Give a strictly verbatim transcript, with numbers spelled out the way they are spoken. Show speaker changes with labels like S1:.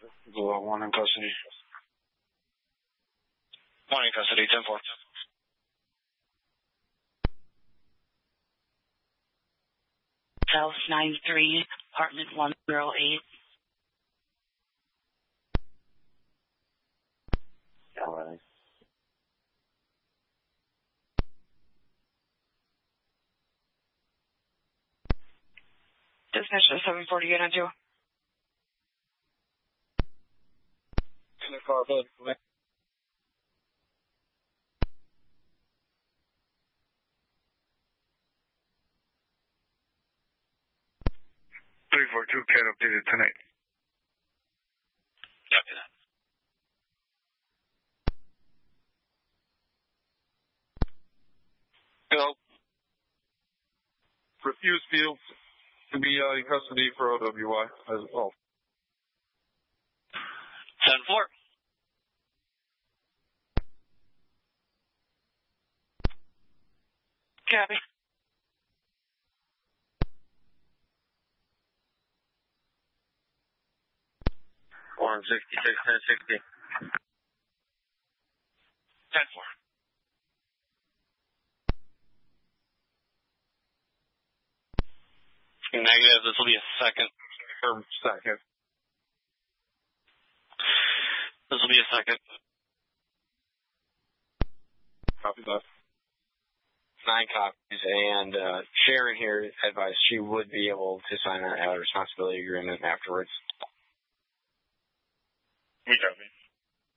S1: Blue one in custody.
S2: One in custody, ten four.
S3: South nine three, apartment one zero eight.
S1: All right.
S3: Dispatch seven forty eight on two.
S1: In the car, bud. three four two, cat updated tonight.
S2: Copy that.
S1: Hello. Refuse field to be uh, in custody for O W I as well.
S2: ten four.
S3: Copy.
S1: one sixty-six, ten sixty.
S2: ten four. Negative, this will be a second.
S1: Or second.
S2: This will be a second.
S1: Copy that.
S2: Nine copies, and uh, Sharon here advised she would be able to sign a responsibility agreement afterwards.
S1: We copy.